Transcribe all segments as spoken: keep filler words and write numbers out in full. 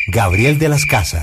Gabriel de las Casas.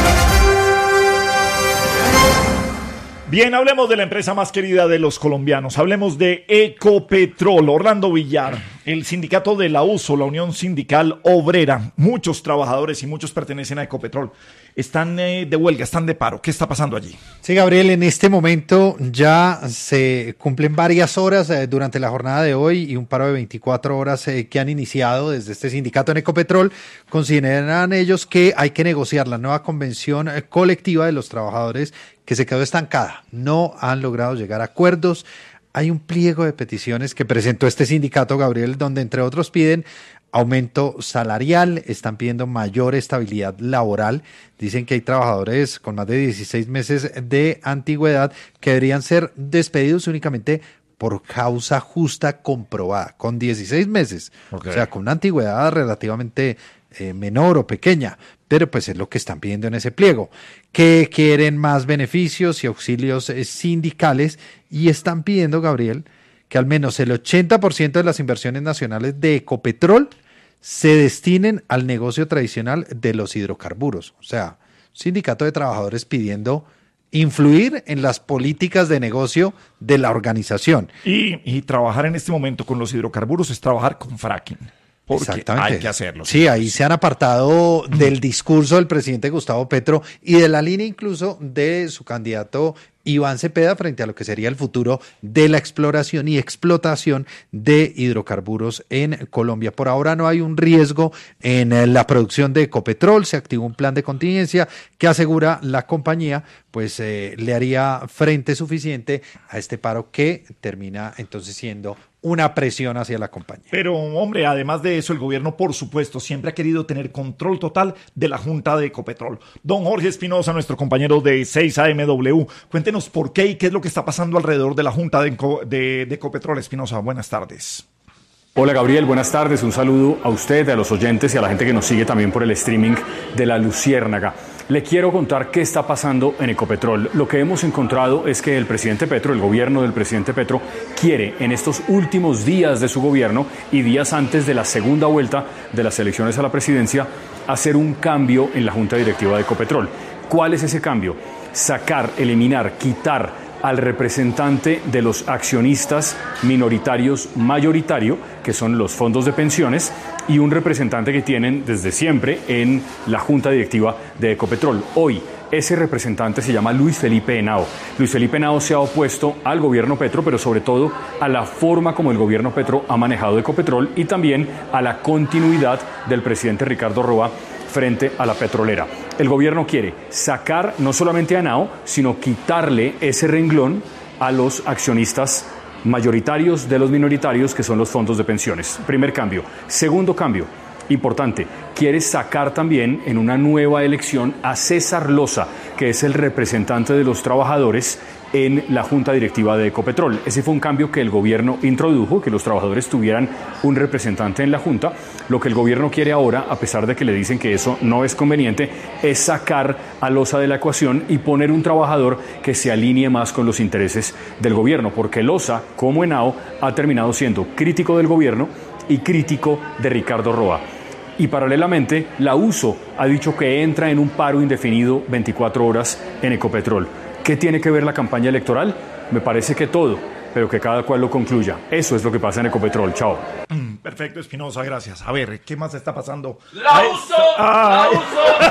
Bien, hablemos de la empresa más querida de los colombianos. Hablemos de Ecopetrol. Orlando Villar, el sindicato de la U S O, la Unión Sindical Obrera, muchos trabajadores y muchos pertenecen a Ecopetrol. Están eh, de huelga, están de paro. ¿Qué está pasando allí? Sí, Gabriel, en este momento ya se cumplen varias horas eh, durante la jornada de hoy y un paro de veinticuatro horas eh, que han iniciado desde este sindicato en Ecopetrol. Consideran ellos que hay que negociar la nueva convención eh, colectiva de los trabajadores que se quedó estancada. No han logrado llegar a acuerdos. Hay un pliego de peticiones que presentó este sindicato, Gabriel, donde entre otros piden aumento salarial, están pidiendo mayor estabilidad laboral. Dicen que hay trabajadores con más de dieciséis meses de antigüedad que deberían ser despedidos únicamente por causa justa comprobada, con dieciséis meses, okay. O sea, con una antigüedad relativamente eh, menor o pequeña, pero pues es lo que están pidiendo en ese pliego, que quieren más beneficios y auxilios eh, sindicales y están pidiendo, Gabriel, que al menos el ochenta por ciento de las inversiones nacionales de Ecopetrol se destinen al negocio tradicional de los hidrocarburos. O sea, un sindicato de trabajadores pidiendo influir en las políticas de negocio de la organización. Y, y trabajar en este momento con los hidrocarburos es trabajar con fracking. Porque exactamente. Hay que hacerlo. Sí, ahí se han apartado del discurso del presidente Gustavo Petro y de la línea incluso de su candidato Iván Cepeda frente a lo que sería el futuro de la exploración y explotación de hidrocarburos en Colombia. Por ahora no hay un riesgo en la producción de Ecopetrol, se activó un plan de contingencia que asegura la compañía pues eh, le haría frente suficiente a este paro que termina entonces siendo una presión hacia la compañía. Pero, hombre, además de eso, el gobierno, por supuesto, siempre ha querido tener control total de la Junta de Ecopetrol. Don Jorge Espinosa, nuestro compañero de seis A M W, cuéntenos por qué y qué es lo que está pasando alrededor de la Junta de, de, de Ecopetrol. Espinosa, buenas tardes. Hola Gabriel, buenas tardes, un saludo a usted, a los oyentes y a la gente que nos sigue también por el streaming de La Luciérnaga. Le quiero contar qué está pasando en Ecopetrol. Lo que hemos encontrado es que el presidente Petro, el gobierno del presidente Petro, quiere en estos últimos días de su gobierno y días antes de la segunda vuelta de las elecciones a la presidencia, hacer un cambio en la Junta Directiva de Ecopetrol. ¿Cuál es ese cambio? Sacar, eliminar, quitar al representante de los accionistas minoritarios mayoritario, que son los fondos de pensiones, y un representante que tienen desde siempre en la Junta Directiva de Ecopetrol. Hoy, ese representante se llama Luis Felipe Henao. Luis Felipe Henao se ha opuesto al gobierno Petro, pero sobre todo a la forma como el gobierno Petro ha manejado Ecopetrol y también a la continuidad del presidente Ricardo Roa frente a la petrolera. El gobierno quiere sacar no solamente a Henao, sino quitarle ese renglón a los accionistas mayoritarios de los minoritarios, que son los fondos de pensiones. Primer cambio. Segundo cambio, importante, quiere sacar también en una nueva elección a César Loza, que es el representante de los trabajadores en la Junta Directiva de Ecopetrol. Ese fue un cambio que el gobierno introdujo, que los trabajadores tuvieran un representante en la Junta. Lo que el gobierno quiere ahora, a pesar de que le dicen que eso no es conveniente, es sacar a Loza de la ecuación y poner un trabajador que se alinee más con los intereses del gobierno, porque Loza, como Henao, ha terminado siendo crítico del gobierno y crítico de Ricardo Roa. Y paralelamente, la U S O ha dicho que entra en un paro indefinido veinticuatro horas en Ecopetrol. ¿Qué tiene que ver la campaña electoral? Me parece que todo, pero que cada cual lo concluya. Eso es lo que pasa en Ecopetrol. Chao. Mm, perfecto, Espinosa, gracias. A ver, ¿qué más está pasando? ¡La U S O! ¡La U S O!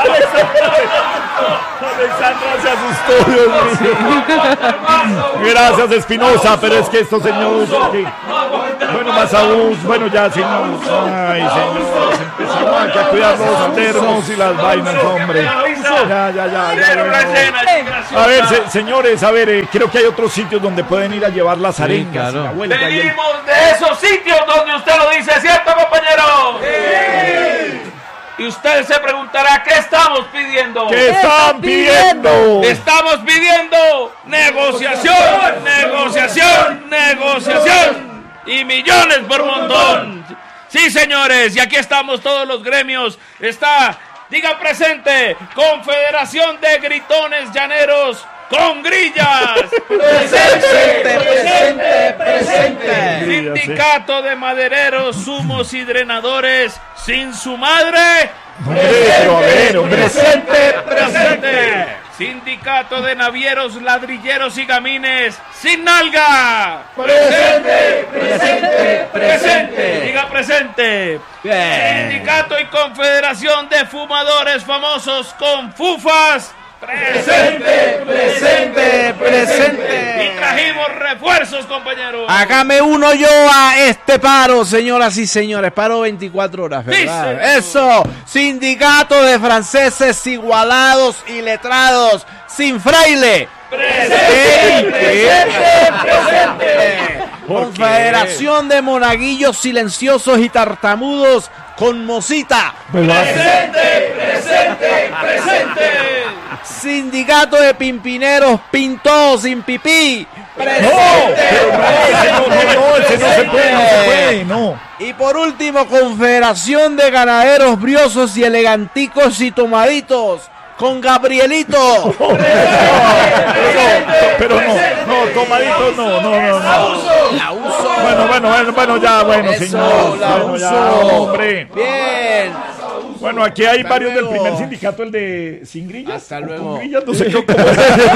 Alexandra se asustó, Dios mío. Gracias, Espinosa, pero es que estos señores... Okay. Bueno, más aún, bueno, ya, señor. Ay, señor, empezamos a cuidar los termos y las vainas, hombre. Ya, ya, ya. ya, ya. A ver, se, señores, a ver, eh, creo que hay otros sitios donde pueden ir a llevar las arengas. Sí, claro. Venimos de esos sitios donde usted lo dice, ¿cierto, compañero? Sí. Y usted se preguntará, ¿qué estamos pidiendo? ¿Qué están pidiendo? Estamos pidiendo negociación, negociación, negociación. Y millones por montón. Sí, señores, y aquí estamos todos los gremios. Está, diga presente, Confederación de Gritones Llaneros con Grillas. Presente, presente, presente. Sindicato de Madereros, Zumos y Drenadores sin su madre. Presente. presente, presente. Sindicato de Navieros, Ladrilleros y Gamines, sin nalga. Presente, presente, presente. Diga presente. Bien. Sindicato y Confederación de Fumadores Famosos con Fufas. Presente, presente, presente. Y trajimos refuerzos, compañeros. Acá me uno yo a este paro, señoras y señores. Paro veinticuatro horas, ¿verdad? Dice. Eso. Sindicato de franceses igualados y letrados sin fraile. Presente, presente, presente. Confederación de monaguillos silenciosos y tartamudos con mosita. Presente, presente, presente. Sindicato de pimpineros pintados sin pipí. Presente. No, no, no, ese no se puede, no se puede, no. Y por último, Confederación de Ganaderos Briosos y Eleganticos y Tomaditos con Gabrielito. Pero no, pero no, no, tomadito, no, no, no, no. La uso. Bueno, bueno, bueno, bueno, ya, bueno, Eso, señor. la Bueno, ya, uso. hombre. Bien. Bueno, aquí hay Hasta varios luego. del primer sindicato, el de sin grillas. Hasta o luego. Con grillas, no sé cómo es.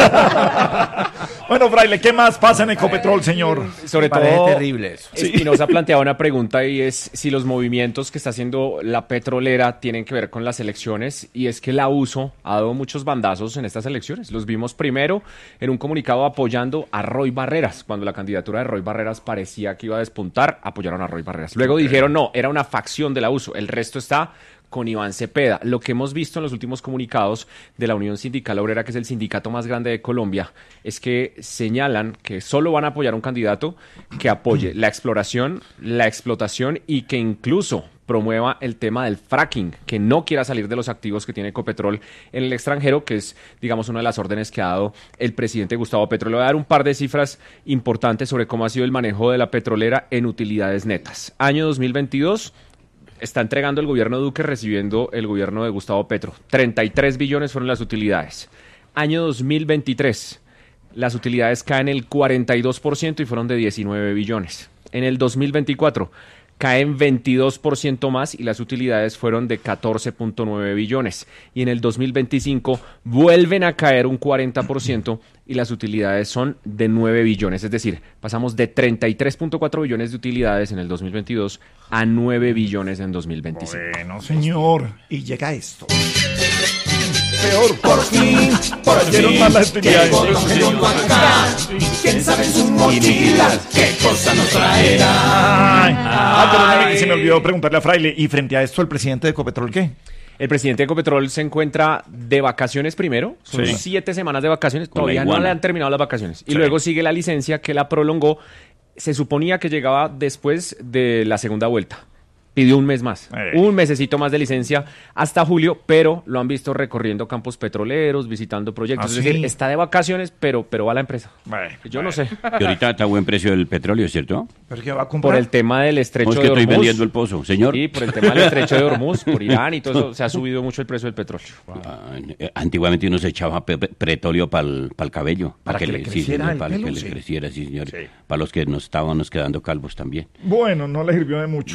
Bueno, Fraile, ¿qué más pasa en Ecopetrol, señor? Sobre Parece todo, terrible eso. Espinosa planteaba una pregunta y es si los movimientos que está haciendo la petrolera tienen que ver con las elecciones, y es que la U S O ha dado muchos bandazos en estas elecciones. Los vimos primero en un comunicado apoyando a Roy Barreras. Cuando la candidatura de Roy Barreras parecía que iba a despuntar, apoyaron a Roy Barreras. Luego dijeron, no, era una facción de la U S O. El resto está con Iván Cepeda. Lo que hemos visto en los últimos comunicados de la Unión Sindical Obrera, que es el sindicato más grande de Colombia, es que señalan que solo van a apoyar a un candidato que apoye la exploración, la explotación y que incluso promueva el tema del fracking, que no quiera salir de los activos que tiene Ecopetrol en el extranjero, que es, digamos, una de las órdenes que ha dado el presidente Gustavo Petro. Le voy a dar un par de cifras importantes sobre cómo ha sido el manejo de la petrolera en utilidades netas. Año dos mil veintidós, está entregando el gobierno Duque recibiendo el gobierno de Gustavo Petro. treinta y tres billones fueron las utilidades. Año dos mil veintitrés, las utilidades caen el cuarenta y dos por ciento y fueron de diecinueve billones. En el dos mil veinticuatro caen veintidós por ciento más y las utilidades fueron de catorce punto nueve billones. Y en el dos mil veinticinco vuelven a caer un cuarenta por ciento y las utilidades son de nueve billones. Es decir, pasamos de treinta y tres punto cuatro billones de utilidades en el dos mil veintidós a nueve billones en dos mil veinticinco. Bueno, señor. Y llega esto. Peor. Por fin, por Cayeron fin, más las utilidades. llegó el gobierno acá. ¿Quién sabe sus mochilas? ¿Qué cosa nos traerá? Ay, ah, pero no, se me olvidó preguntarle a Fraile. ¿Y frente a esto el presidente de Ecopetrol qué? El presidente de Ecopetrol se encuentra de vacaciones primero, son Sí. siete semanas de vacaciones, Con la todavía no iguana. le han terminado las vacaciones. Y Sí. luego sigue la licencia que la prolongó, se suponía que llegaba después de la segunda vuelta. Pidió un mes más, Eh. un mesecito más de licencia hasta julio, pero lo han visto recorriendo campos petroleros, visitando proyectos. ¿Ah, es sí? decir, está de vacaciones, pero, pero va a la empresa. Bueno, Yo no sé. Y ahorita está a buen precio el petróleo, ¿cierto? ¿Pero qué va a comprar? Por el tema del estrecho ¿O es que de estoy Hormuz. vendiendo el pozo, señor? Sí, por el tema del estrecho de Hormuz, por Irán y todo eso, se ha subido mucho el precio del petróleo. Ah, eh, antiguamente uno se echaba pe- pe- petróleo para el cabello. Para que le sí, creciera señor, el para pelo, que le sí. creciera, sí, señor. Sí. Para los que nos estábamos quedando calvos también. Bueno, no le sirvió de mucho.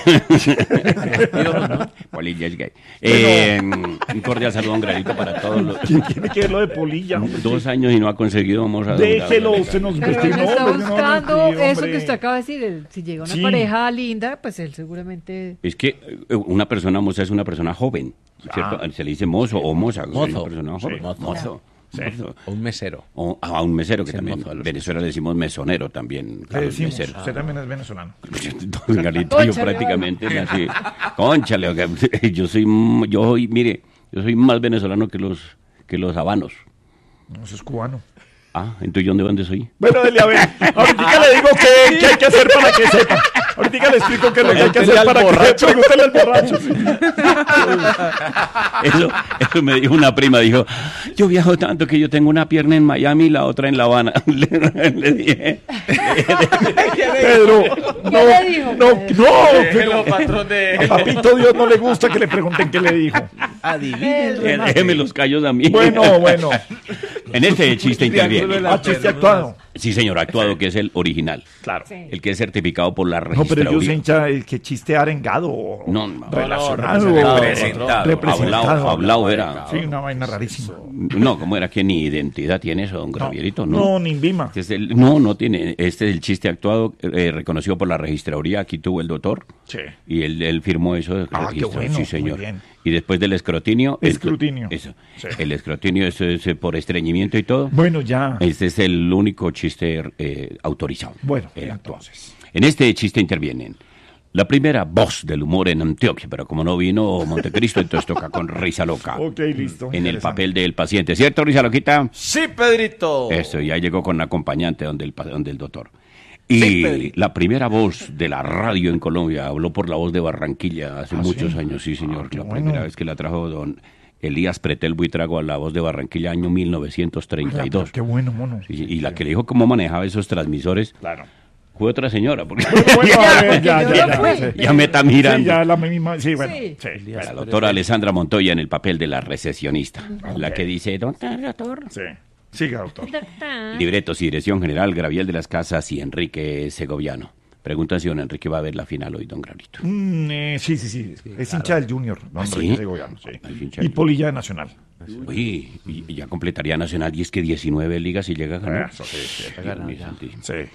Polilla es gay. Eh, un cordial saludo, un granito para todos los... ¿Quién tiene que ver lo de polilla? hombre? Dos años y no ha conseguido, vamos a... Déjelo, usted nos Pero vestió. él No, está hombre, no, buscando no, sí, eso hombre. que usted acaba de decir. el- Si llega una Sí. pareja linda, pues él seguramente. Es que eh, una persona moza es una persona joven, ¿cierto? Ah. Se le dice mozo o moza. Mozo. Una persona joven. Mozo. Mozo. Sí. Mozo. Un mesero. O a un mesero, que Sí, también mozo a en los Venezuela le decimos mesonero también. Le Claro, decimos, mesero. usted también es venezolano. Don Galito, yo Cónchale, prácticamente nací. Cónchale, oiga, yo soy, m- yo soy, mire, yo soy más venezolano que los, que los habanos. No, eso es cubano. Ah, entonces, ¿yo dónde, dónde soy? Bueno, dele a ver. Ahorita le digo qué, qué hay que hacer para que sepa. Ahorita le explico qué es lo que hay que hacer para que pregúntele al borracho. sí. Eso, eso me dijo una prima, dijo, yo viajo tanto que yo tengo una pierna en Miami y la otra en La Habana. Le, le dije, Pedro, no, le dijo, no, Pedro? no, Déjelo, pero patrón de... a Papito Dios no le gusta que le pregunten qué le dijo. "Eh, déjeme los callos a mí. Bueno, bueno, En este chiste interviene. a chiste actuado. Sí, señor, actuado, que es el original. Claro. Sí. El que es certificado por la No, registraduría. pero yo soy hincha el que chiste arengado. No, no. Relacionado. No, representado. representado. Hablado, hablado era. Sí, una vaina rarísima. No, ¿cómo era que ni identidad tiene eso, don Gravierito? No, No, ni Vima. Este es el- no, no tiene. Este es el chiste actuado, eh, reconocido por la registraduría. Aquí tuvo el doctor. Sí. Y él, él firmó eso. de Ah, qué registro. bueno, Sí, señor. muy bien. Y después del escrutinio. el- Escrutinio. eso. Sí. El escrutinio eso es eh, por estreñimiento y todo. Bueno, ya. Este es el único chiste eh, autorizado. Bueno, El actual. entonces. En este chiste intervienen la primera voz del humor en Antioquia, pero como no vino Montecristo, entonces toca con Risa Loca. Ok, listo. En el Interesante. papel del paciente, ¿cierto, Risa Loquita? Sí, Pedrito. Eso, ya llegó con acompañante donde el, pa- donde el doctor. Y Sí, Pedrito. la primera voz de la radio en Colombia habló por la voz de Barranquilla hace ¿Ah, muchos sí? años, sí, señor. Ah, qué la bueno. primera vez que la trajo don Elías Pretel Buitrago a la voz de Barranquilla, año mil novecientos treinta y dos. Qué bueno, mono. Sí, sí, y la que le dijo cómo manejaba esos transmisores Claro. fue otra señora. Porque Bueno, a ver, ya, porque ya, yo ya. no fui. sí. ya me está mirando. Sí, ya la misma. Sí, bueno. Sí. Sí. La doctora Alessandra Montoya en el papel de la recesionista, la que dice, doctor, doctor. Sí. Siga, doctor. Doctor. Libretos y dirección general, Graviel de las Casas y Enrique Segoviano. Pregunta si don Enrique va a ver la final hoy, don Gravito. Mm, eh, sí, sí, sí. Es hincha del Junior. No, ¿Ah, hombre, sí? Segoviano, sí. Es hincha Y del- Polilla de Nacional. Uy, y, y ya completaría Nacional y es que diecinueve ligas y llega a ganar. Eso, sí, sí. Dios mío santísimo. Sí.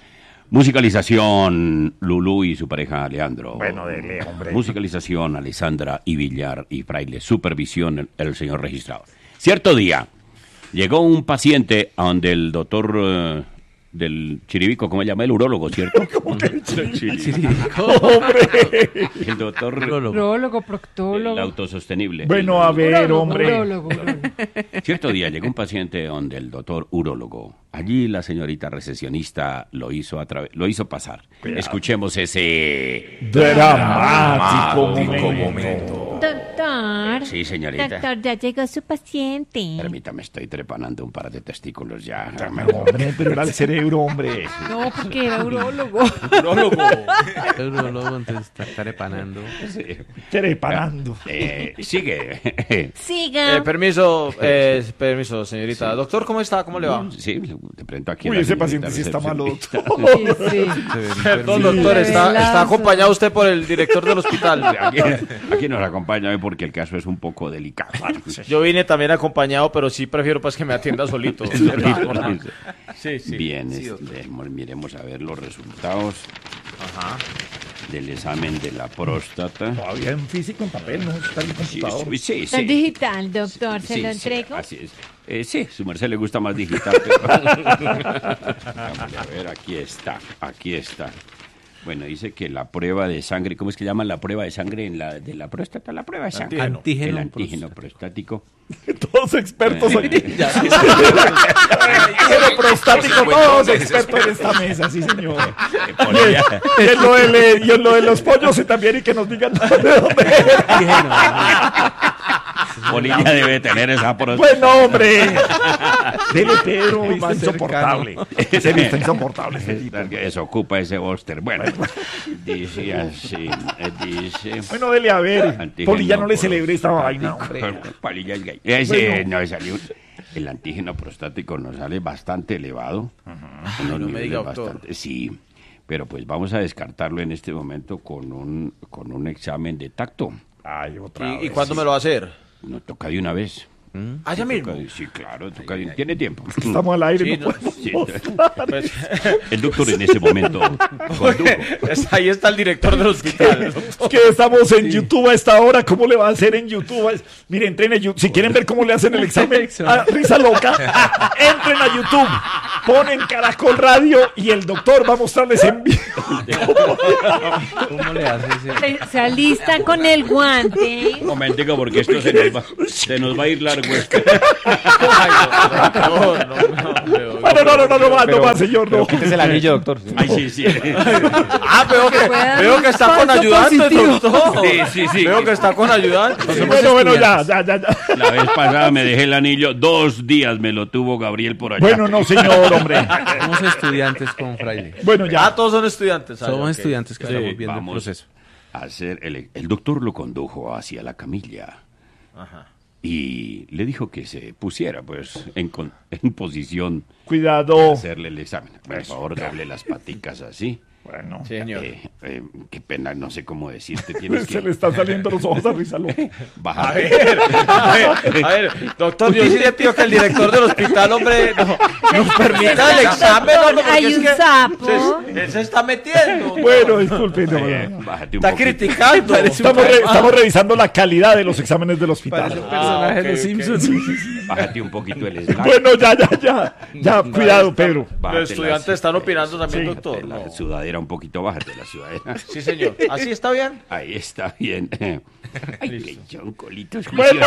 Musicalización, Lulú y su pareja Leandro. Bueno, dele, hombre. Musicalización, Alessandra y Villar y Fraile. Supervisión, el, el señor registrador. Cierto día, llegó un paciente a donde el doctor eh, del Chiribico, ¿cómo se llama? El urólogo, ¿cierto? ¿Cómo que el Chiribico. ¡Hombre! El doctor... Urólogo, El proctólogo. autosostenible. Bueno, a ver, Urólogo, hombre. urólogo, urólogo. Cierto día llegó un paciente donde el doctor urólogo. Allí la señorita recesionista lo hizo a través, lo hizo pasar. Cuidado. Escuchemos ese Dramático momento. Doctor. Sí, señorita. Doctor, ya llegó su paciente. Permítame, estoy trepanando un par de testículos ya. Hombre, pero era el cerebro, hombre. No, porque era urólogo. Urologo, entonces está trepanando. Trepanando. Eh, sigue. Siga. Eh, permiso, eh, permiso, señorita. Doctor, ¿cómo está? ¿Cómo le va? Sí, te presento aquí. a Uy, la ese señorita paciente sí está malo, recepcionista. doctor. Sí, sí. Perdón, doctor, está, está acompañado usted por el director del hospital. Aquí, aquí nos acompaña hoy porque el caso es un poco delicado. Yo vine también acompañado, pero sí prefiero pues que me atienda solito. Sí, sí. Bien, Sí, es- doctor. miremos, miremos a ver los resultados del examen de la próstata. Todavía en físico, en papel, no está en el Sí, computador. sí, sí, Está sí. digital, doctor. ¿Se Sí, lo sí, entrego? así es. Eh, sí, su merced le gusta más digital. Pero... Vamos a ver, aquí está, aquí está. Bueno, dice que la prueba de sangre, ¿cómo es que llaman la prueba de sangre en la de la próstata? La prueba de sangre. Antígeno. El antígeno prostático. Todos expertos aquí. Ya, sí, Pero prostático, todos expertos en esta mesa, sí, señor. Polilla, Y en lo de, y en lo de los pollos y también y que nos digan de dónde Polilla debe tener esa próstata. Bueno, hombre. Dele, Pedro, está Más insoportable. Ese está insoportable. ese tipo. Eso ocupa ese bóster. Bueno, dice así, eh, dice... Bueno, dele a ver. Antígeno Polilla no le prostático. celebre esta vaina, hombre. Polilla es gay. Ese Bueno. no salió. El antígeno prostático nos sale bastante elevado. Unos no me niveles diga, doctor. bastante- sí, pero pues vamos a descartarlo en este momento con un, con un examen de tacto. Ay, otra ¿Y, y vez. cuándo me lo va a hacer? Nos toca de una vez. Ah, ya mismo. Toca de- sí, claro, toca de- tiene tiempo. Estamos al aire, Sí, no no. podemos Sí. mostrar. Pues, El doctor en ese momento condujo. es- ahí está el director del hospital. Es que estamos en YouTube a esta hora. ¿Cómo le va a hacer en YouTube? Es- Mire, entren a YouTube. Si quieren ver cómo le hacen el examen a Risa Loca, entren a YouTube. Ponen Caracol Radio y el doctor va a mostrarles en vivo. ¿Cómo le hace ese? Se, se alista con el guante. Un momentico, porque esto se nos va, se nos va a ir largo. esto. Ay, no, no, no, no, Ah, no, no, no, no, no, va, no va, señor, no. Quítese el anillo, doctor. Ay, sí, sí. Ah, veo que, pueda veo que está con falso ayudantes, positivo. doctor. Sí, sí, sí. Veo que está con ayudantes. Sí, bueno, bueno, ya, ya, ya, ya. La vez pasada me dejé el anillo, dos días me lo tuvo Gabriel por allá. Bueno, no, señor, hombre. Somos estudiantes con Fraile. Bueno, Ah, ya. todos son estudiantes. ah, Somos ok. estudiantes que Sí, estamos viendo vamos el proceso. a hacer el, el doctor lo condujo hacia la camilla. y le dijo que se pusiera pues en, con- en posición Cuidado. de hacerle el examen. Por favor, doble las paticas así. Bueno, Señor. Eh, eh, qué pena, no sé cómo decirte. Tienes se le que están saliendo los ojos a Rizalo. bajar. A ver, a ver, doctor, yo sí le pido que el director del hospital, hombre, no, nos permita el examen, hombre, porque Hay es un que sapo. se- él se está metiendo. Bueno, disculpe. no, Eh, no. bájate un Está poquito. criticando. Estamos, re- estamos revisando la calidad de los exámenes del hospital. personaje de los Simpsons. Bájate un poquito el slide. Bueno, ya, ya, ya. Ya, cuidado, Pedro. Bájate Los estudiantes las- están opinando también, Sí. doctor. La No. sudadera un poquito, bájate la sudadera. Sí, señor. ¿Así está bien? Ahí está bien. Ay, qué choncolitos. Bueno.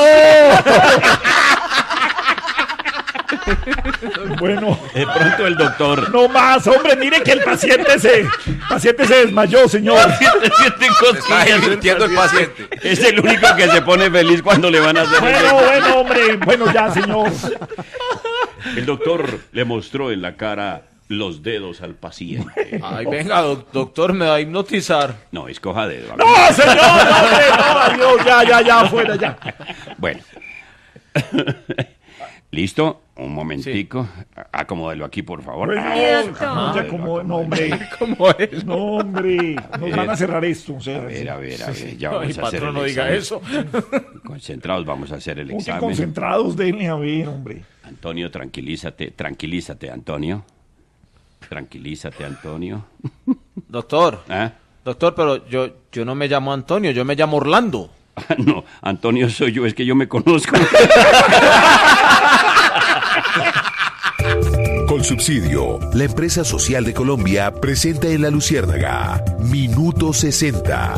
Bueno, De pronto el doctor. no más, hombre, mire que el paciente se, el paciente se desmayó, señor. Está divirtiendo el paciente. Es el único que se pone feliz cuando le van a hacer el Bueno, bueno, hombre, bueno, ya, señor. El doctor le mostró en la cara los dedos al paciente. Ay, venga, doc- doctor, me va a hipnotizar. No, escoja dedo. No, señor, no, hombre, no, adiós, ya, ya, ya, fuera, ya. Bueno. ¿Listo? Un momentico. Acomódelo aquí, por favor. Bueno, Sí, doctor. no, ya como, no, hombre, ¿Cómo es? no, hombre, nos van a cerrar esto, o sea, A ver, a ver, a ver. Ya Ay, vamos a hacer patrón, el no diga examen. eso. Concentrados, vamos a hacer el ¿cómo que examen. concentrados? Denle a ver, hombre. Antonio, tranquilízate, tranquilízate, Antonio. Tranquilízate, Antonio. Doctor, ¿Ah? doctor, pero yo, yo no me llamo Antonio, yo me llamo Orlando. No, Antonio soy yo, es que yo me conozco. Colsubsidio, la empresa social de Colombia, presenta en La Luciérnaga Minuto sesenta.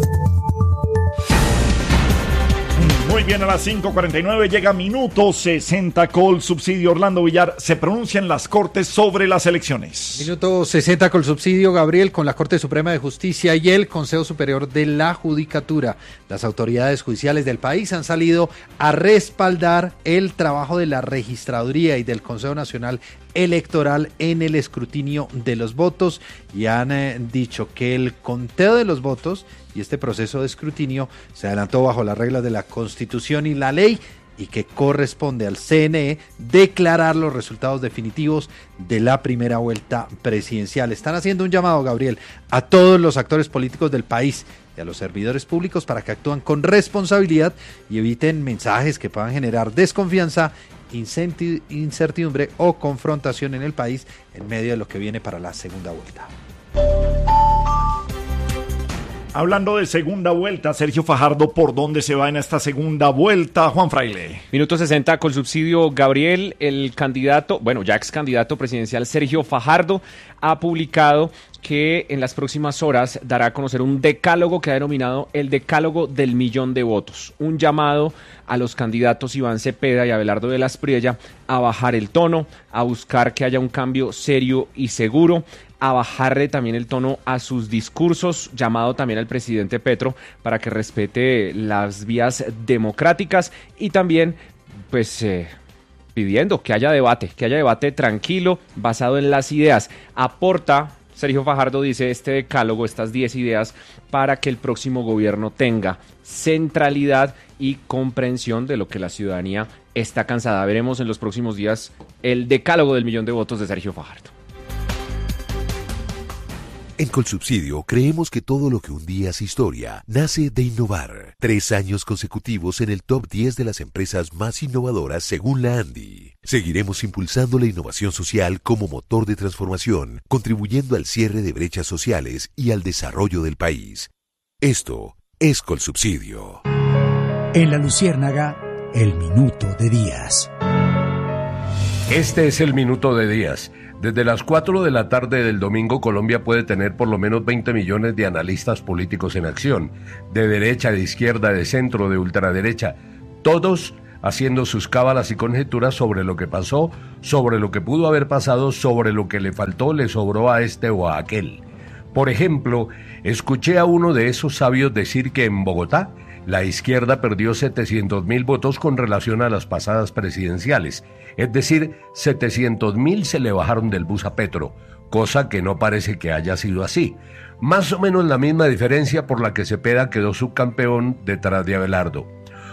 Muy bien, a las cinco cuarenta y nueve llega Minuto sesenta Col Subsidio. Orlando Villar, se pronuncian las Cortes sobre las elecciones. Minuto sesenta con subsidio, Gabriel, con la Corte Suprema de Justicia y el Consejo Superior de la Judicatura. Las autoridades judiciales del país han salido a respaldar el trabajo de la Registraduría y del Consejo Nacional Electoral en el escrutinio de los votos y han eh, dicho que el conteo de los votos y este proceso de escrutinio se adelantó bajo las reglas de la Constitución y la ley y que corresponde al C N E declarar los resultados definitivos de la primera vuelta presidencial. Están haciendo un llamado, Gabriel, a todos los actores políticos del país y a los servidores públicos para que actúen con responsabilidad y eviten mensajes que puedan generar desconfianza, incenti- incertidumbre o confrontación en el país en medio de lo que viene para la segunda vuelta. Hablando de segunda vuelta, Sergio Fajardo, ¿por dónde se va en esta segunda vuelta? Juan Fraile. Minuto sesenta con subsidio, Gabriel, el candidato, bueno, ya ex candidato presidencial Sergio Fajardo ha publicado que en las próximas horas dará a conocer un decálogo que ha denominado el decálogo del millón de votos. Un llamado a los candidatos Iván Cepeda y Abelardo de las Priella a bajar el tono, a buscar que haya un cambio serio y seguro, a bajarle también el tono a sus discursos, llamado también al presidente Petro para que respete las vías democráticas y también, pues, eh, pidiendo que haya debate, que haya debate tranquilo, basado en las ideas. Aporta, Sergio Fajardo dice, este decálogo, estas diez ideas, para que el próximo gobierno tenga centralidad y comprensión de lo que la ciudadanía está cansada. Veremos en los próximos días el decálogo del millón de votos de Sergio Fajardo. En Colsubsidio creemos que todo lo que un día es historia nace de innovar. Tres años consecutivos en el top diez de las empresas más innovadoras según la ANDI. Seguiremos impulsando la innovación social como motor de transformación, contribuyendo al cierre de brechas sociales y al desarrollo del país. Esto es Colsubsidio. En La Luciérnaga, el Minuto de Díaz. Este es el Minuto de Díaz. Desde las cuatro de la tarde del domingo, Colombia puede tener por lo menos veinte millones de analistas políticos en acción, de derecha, de izquierda, de centro, de ultraderecha, todos haciendo sus cábalas y conjeturas sobre lo que pasó, sobre lo que pudo haber pasado, sobre lo que le faltó, le sobró a este o a aquel. Por ejemplo, escuché a uno de esos sabios decir que en Bogotá la izquierda perdió setecientos mil votos con relación a las pasadas presidenciales, es decir, setecientos mil se le bajaron del bus a Petro, cosa que no parece que haya sido así. Más o menos la misma diferencia por la que Cepeda quedó subcampeón detrás de Abelardo.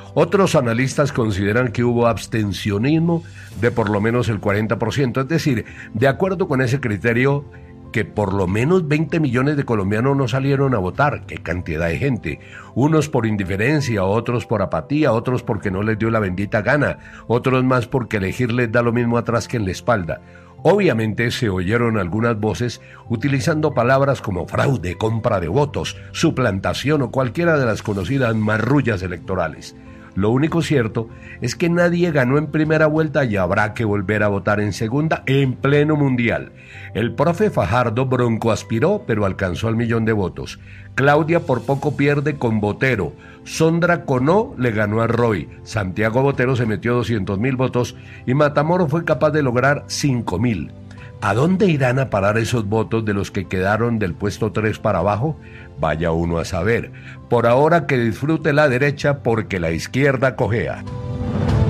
Otros analistas consideran que hubo abstencionismo de por lo menos el cuarenta por ciento, es decir, de acuerdo con ese criterio, que por lo menos veinte millones de colombianos no salieron a votar. ¡Qué cantidad de gente! Unos por indiferencia, otros por apatía, otros porque no les dio la bendita gana, otros más porque elegir les da lo mismo atrás que en la espalda. Obviamente se oyeron algunas voces utilizando palabras como fraude, compra de votos, suplantación o cualquiera de las conocidas marrullas electorales. Lo único cierto es que nadie ganó en primera vuelta y habrá que volver a votar en segunda en pleno mundial. El profe Fajardo broncoaspiró, pero alcanzó el millón de votos. Claudia por poco pierde con Botero. Sondra Conó le ganó a Roy. Santiago Botero se metió doscientos mil votos y Matamoro fue capaz de lograr cinco mil. ¿A dónde irán a parar esos votos de los que quedaron del puesto tres para abajo? Vaya uno a saber. Por ahora que disfrute la derecha porque la izquierda cojea.